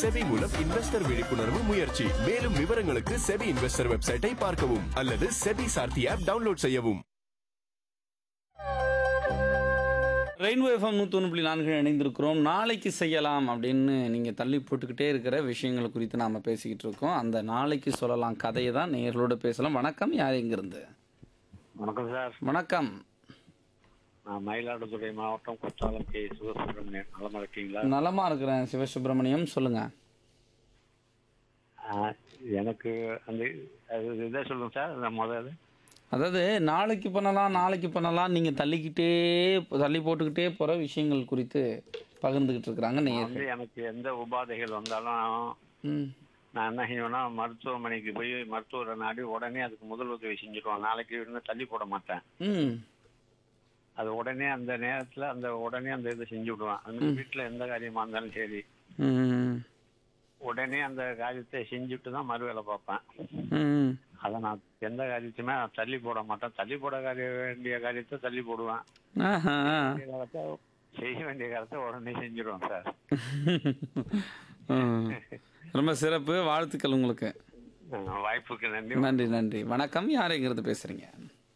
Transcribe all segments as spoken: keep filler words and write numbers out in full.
SEBI மூலம் investor விழிப்புணர்வு முயற்சி. மேலும் விவரங்களுக்கு செபி இன்வெஸ்டர் வெப்சைட்டை பார்க்கவும் அல்லது செபி சார்த்தி ஆப் டவுன்லோட் செய்யவும். ரெயின்போ எஃப்எம் நூற்றி ஒன்று புள்ளி நான்கு இணைந்திருக்கிறோம். நாளைக்கு செய்யலாம் அப்படின்னு நீங்கள் தள்ளி போட்டுக்கிட்டே இருக்கிற விஷயங்கள் குறித்து நாம் பேசிக்கிட்டு இருக்கோம். அந்த நாளைக்கு சொல்லலாம் கதையை தான் நேயர்களோட பேசலாம். வணக்கம், யார் எங்கிருந்து? வணக்கம் சார். வணக்கம். நான் மயிலாடுதுறை மாவட்டம் குற்றாலம் கே சிவசுப்ரமணியன். நலமா இருக்கீங்களா? நலமா இருக்கிறேன் சிவசுப்ரமணியம், சொல்லுங்க. ஆஹ், எனக்கு அந்த அது இதை சொல்லுங்க சார். அந்த முதல்ல அதாவது நாளைக்கு பண்ணலாம் நாளைக்கு பண்ணலாம் நீங்கள் தள்ளிக்கிட்டே தள்ளி போட்டுக்கிட்டே போகிற விஷயங்கள் குறித்து பகிர்ந்துக்கிட்டு இருக்கிறாங்க வந்து நேயர்கள். எனக்கு எந்த உபாதைகள் வந்தாலும் ம் நான் என்ன செய்வேன்னா மருத்துவமனைக்கு போய் மருத்துவரை நாடி உடனே அதுக்கு முதல் உதவி செஞ்சுருவேன். நாளைக்கு இன்னும் தள்ளி போட மாட்டேன். ம் அது உடனே அந்த நேரத்தில் அந்த உடனே அந்த இதை செஞ்சு விடுவேன். அந்த வீட்டில் எந்த காரியமாக இருந்தாலும் சரி, ம் உடனே அந்த காரியத்தை செஞ்சுட்டு தான் மறு வேலை பார்ப்பேன். ம் அதை நான் எந்த காரியத்தையுமே நான் தள்ளி போட மாட்டேன். தள்ளி போட காரிய வேண்டிய காரியத்தை தள்ளி போடுவேன். ஆஹா வேண்டிய காலத்தை செய்ய வேண்டிய காலத்தை உடனே செஞ்சிருவேன் சார். ம். ரொம்ப சிறப்பு, வாழ்த்துக்கள் உங்களுக்கு. அஹ் வாய்ப்புக்கு நன்றி. நன்றி நன்றி. வணக்கம், யாரைங்கிறது பேசுறீங்க?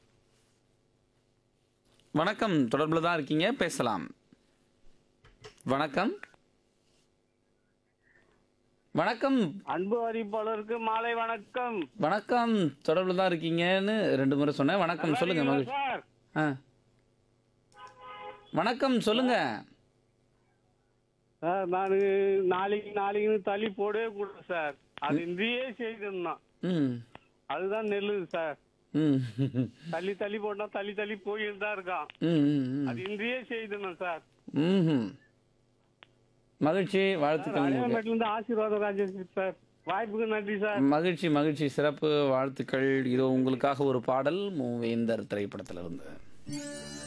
வணக்கம், தொடர்பில் தான் இருக்கீங்க, பேசலாம். வணக்கம் வணக்கம் அன்பு அறிவிப்பாளருக்கு மாலை வணக்கம். வணக்கம், தொடர்பில் தான் இருக்கீங்கன்னு ரெண்டு முறை சொன்னேன். வணக்கம், சொல்லுங்க மகிழ்ச்சி. சார், ஆ வணக்கம், சொல்லுங்க. சார் நான் நாளைக்கு நாளைக்கு தள்ளி போடவே கூடாது சார். அது இன்றையே செய்திருந்தான், ம் அதுதான் நெல்லுது சார். ம் தள்ளி தள்ளி போட்டா தள்ளி தள்ளி போயிட்டு தான் இருக்கான். ம் ம் அது இன்றையே செய்திருந்தோம் சார். ம் மகிழ்ச்சி, வாழ்த்துக்கள் உங்களுக்கு. அடையாளமேட்டில இருந்து ஆசீர்வாதம் ராஜேஷ் சார். வாய்ப்புக்கு நன்றி சார். மகிழ்ச்சி மகிழ்ச்சி, சிறப்பு, வாழ்த்துக்கள். இதோ உங்களுக்காக ஒரு பாடல் மூவேந்தர் திரைப்படத்திலிருந்து.